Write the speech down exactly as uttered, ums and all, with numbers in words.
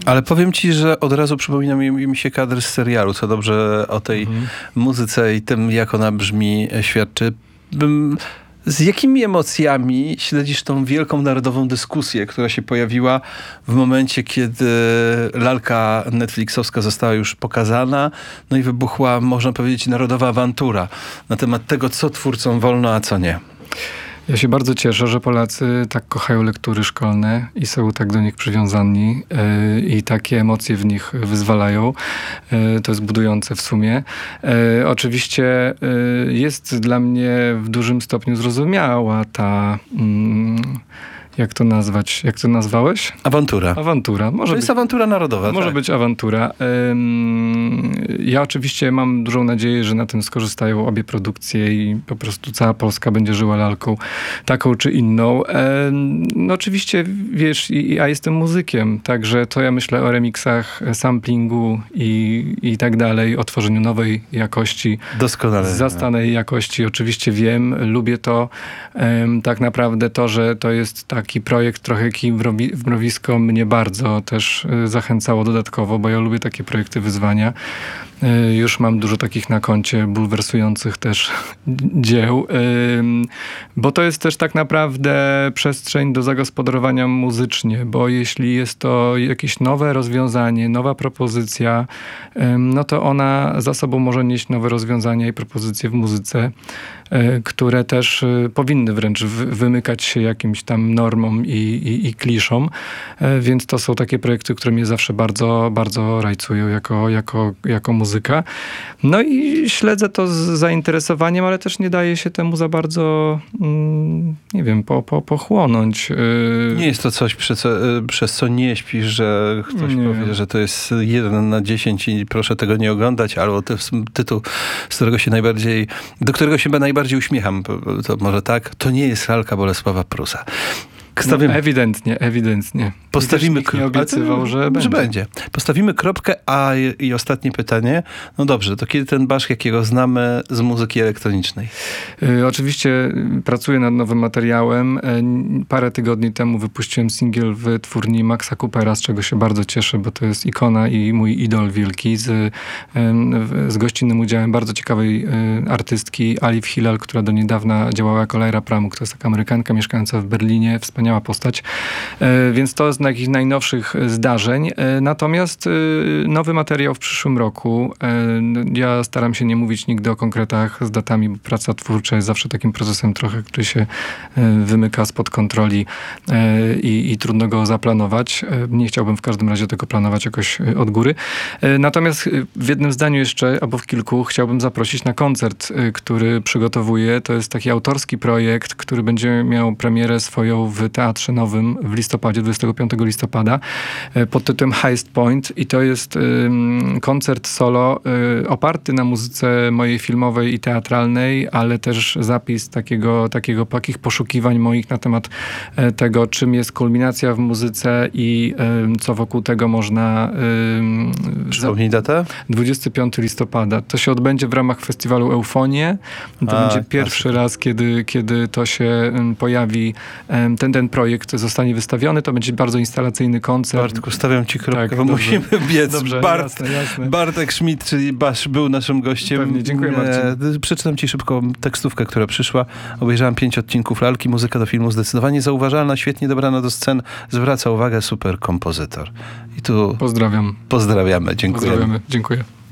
Ale powiem ci, że od razu przypomina mi, mi się kadr z serialu, co dobrze o tej mhm. muzyce i tym, jak ona brzmi, świadczy. Bym... Z jakimi emocjami śledzisz tą wielką narodową dyskusję, która się pojawiła w momencie, kiedy lalka netflixowska została już pokazana, no i wybuchła, można powiedzieć, narodowa awantura na temat tego, co twórcom wolno, a co nie? Ja się bardzo cieszę, że Polacy tak kochają lektury szkolne i są tak do nich przywiązani yy, i takie emocje w nich wyzwalają. Yy, to jest budujące w sumie. Yy, oczywiście yy, jest dla mnie w dużym stopniu zrozumiała ta... Yy, jak to nazwać? Jak to nazwałeś? Awantura. Awantura. Może to jest być, awantura narodowa. Może tak. być awantura. Ym, ja oczywiście mam dużą nadzieję, że na tym skorzystają obie produkcje i po prostu cała Polska będzie żyła lalką taką czy inną. Ym, no oczywiście, wiesz, ja jestem muzykiem, także to ja myślę o remixach, samplingu i, i tak dalej, o tworzeniu nowej jakości. Doskonale. Zastanej jakości. Oczywiście wiem, lubię to. Ym, tak naprawdę to, że to jest tak taki projekt trochę Kim w mrowisko mnie bardzo też zachęcało dodatkowo, bo ja lubię takie projekty wyzwania. Już mam dużo takich na koncie bulwersujących też dzieł, bo to jest też tak naprawdę przestrzeń do zagospodarowania muzycznie, bo jeśli jest to jakieś nowe rozwiązanie, nowa propozycja, no to ona za sobą może nieść nowe rozwiązania i propozycje w muzyce, które też powinny wręcz wymykać się jakimś tam normom i, i, i kliszom, więc to są takie projekty, które mnie zawsze bardzo, bardzo rajcują jako, jako, jako muzyka. No i śledzę to z zainteresowaniem, ale też nie daje się temu za bardzo, mm, nie wiem, po, po, pochłonąć. Nie jest to coś, przez co, przez co nie śpisz, że ktoś nie. powie, że to jest jeden na dziesięć i proszę tego nie oglądać, albo to jest tytuł, z którego się najbardziej, do którego się najbardziej uśmiecham. To może tak, to nie jest lalka Bolesława Prusa. Stawimy, no, ewidentnie, ewidentnie. Postawimy kropkę. Nie obiecywał, że, że będzie. będzie. Postawimy kropkę, a i, i ostatnie pytanie. No dobrze, to kiedy ten Baszk, jakiego znamy z muzyki elektronicznej? Y, oczywiście pracuję nad nowym materiałem. Y, parę tygodni temu wypuściłem singiel w twórni Maxa Coopera, z czego się bardzo cieszę, bo to jest ikona i mój idol wielki, z, y, z gościnnym udziałem bardzo ciekawej y, artystki Alif Hilal, która do niedawna działała jako Lyra Pramuk. To jest taka Amerykanka mieszkająca w Berlinie, wspaniała postać. E, więc to jest z takich najnowszych zdarzeń. E, natomiast e, nowy materiał w przyszłym roku. E, ja staram się nie mówić nigdy o konkretach z datami, bo praca twórcza jest zawsze takim procesem trochę, który się e, wymyka spod kontroli e, i, i trudno go zaplanować. E, nie chciałbym w każdym razie tego planować jakoś od góry. E, natomiast w jednym zdaniu jeszcze, albo w kilku, chciałbym zaprosić na koncert, e, który przygotowuję. To jest taki autorski projekt, który będzie miał premierę swoją w Teatrze Nowym w listopadzie, dwudziestego piątego listopada, pod tytułem Highest Point i to jest um, koncert solo um, oparty na muzyce mojej filmowej i teatralnej, ale też zapis takiego, takiego takich poszukiwań moich na temat um, tego, czym jest kulminacja w muzyce i um, co wokół tego można... Um, Przypomnij datę? dwudziestego piątego listopada. To się odbędzie w ramach festiwalu Eufonie. To A, będzie pierwszy klasyka. raz, kiedy, kiedy to się um, pojawi um, ten, ten projekt zostanie wystawiony. To będzie bardzo instalacyjny koncert. Bartku, stawiam ci kropkę, tak, bo dobrze. musimy biec. Dobrze, Bart, jasne, jasne. Bartek Schmidt, czyli Basz, był naszym gościem. Pewnie, dziękuję Marcin. Przeczytam ci szybko tekstówkę, która przyszła. Obejrzałam pięć odcinków Lalki. Muzyka do filmu zdecydowanie zauważalna, świetnie dobrana do scen. Zwraca uwagę super kompozytor. I tu pozdrawiam. Pozdrawiamy. Dziękujemy. Pozdrawiamy. Dziękuję.